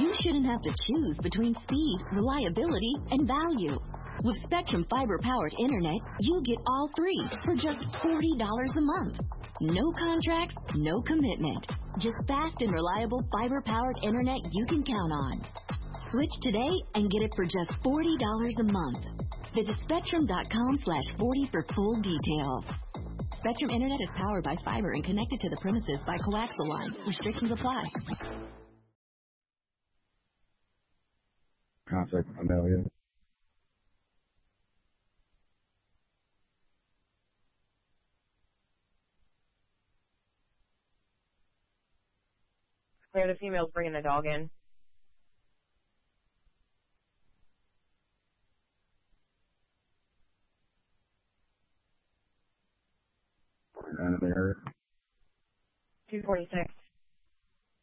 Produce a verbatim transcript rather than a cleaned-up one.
you shouldn't have to choose between speed, reliability, and value. With Spectrum fiber-powered internet, you get all three for just forty dollars a month. No contracts, no commitment. Just fast and reliable fiber-powered internet you can count on. Switch today and get it for just forty dollars a month. Visit spectrum.com slash 40 for full details. Spectrum Internet is powered by fiber and connected to the premises by coaxial lines. Restrictions apply. Contact Amelia. Clear, the female's bringing the dog in. And there. two forty-six.